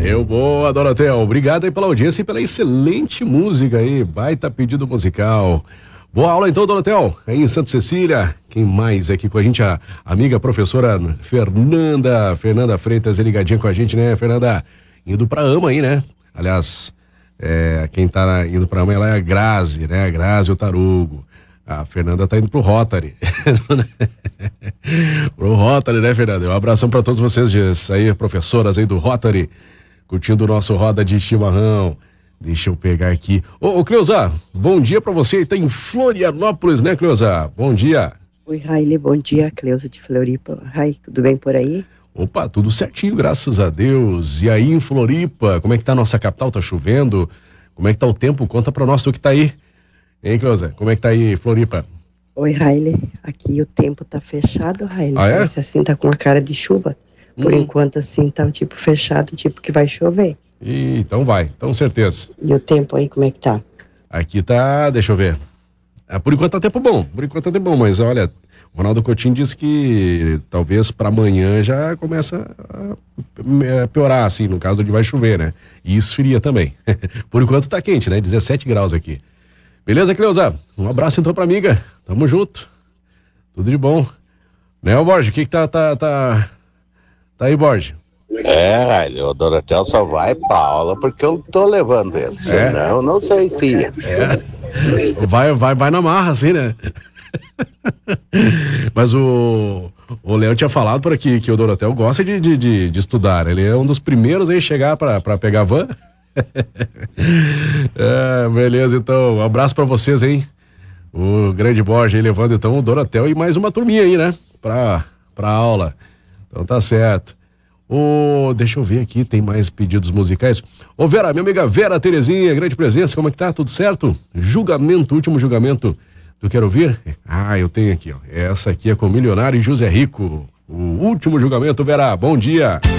Boa, Dorotel. Obrigado aí pela audiência e pela excelente música aí. Baita pedido musical. Boa aula então, Dorotel, aí em Santa Cecília. Quem mais aqui com a gente? A amiga professora Fernanda Freitas, ligadinha com a gente, né, Fernanda? Indo pra AMA aí, né? Aliás, quem tá indo pra AMA, ela é a Grazi, né? A Grazi, o Tarugo. A Fernanda tá indo pro Rotary. Pro Rotary, né, Fernanda? Um abração pra todos vocês aí, professoras aí do Rotary, curtindo o nosso Roda de Chimarrão. Deixa eu pegar aqui. Ô, Cleusa, bom dia pra você. Tá em Florianópolis, né, Cleusa? Bom dia. Oi, Raile, bom dia. Cleusa de Floripa. Rai, tudo bem por aí? Opa, tudo certinho, graças a Deus. E aí em Floripa, como é que tá a nossa capital? Tá chovendo? Como é que tá o tempo? Conta pra nós, tu que tá aí. Hein, Cleusa? Como é que tá aí, Floripa? Oi, Raile. Aqui o tempo tá fechado, Raile. Ah, é? Parece assim, tá com a cara de chuva. Por enquanto, assim, tá tipo fechado, tipo que vai chover. Então vai, então certeza. E o tempo aí, como é que tá? Aqui tá, deixa eu ver. Por enquanto tá tempo bom, mas olha, o Ronaldo Coutinho disse que talvez pra amanhã já começa a piorar, assim, no caso de vai chover, né? E esfria também. Por enquanto tá quente, né? 17 graus aqui. Beleza, Cleusa? Um abraço então pra amiga. Tamo junto. Tudo de bom. Né, Borges? O que tá aí, Borges? O Dorotel só vai pra aula porque eu tô levando ele. Senão, não sei se ia. Vai na marra, assim, né? Mas o Léo tinha falado por aqui que o Dorotel gosta de estudar. Ele é um dos primeiros a chegar pra pegar a van. Beleza, então. Um abraço pra vocês, hein? O grande Borges aí levando, então, o Dorotel e mais uma turminha aí, né? Pra aula. Então tá certo. Deixa eu ver aqui, tem mais pedidos musicais. Vera, minha amiga Vera Terezinha, grande presença, como é que tá? Tudo certo? Último julgamento, tu quer ouvir? Eu tenho aqui, ó. Essa aqui é com o Milionário e José Rico. O último julgamento, Vera, bom dia.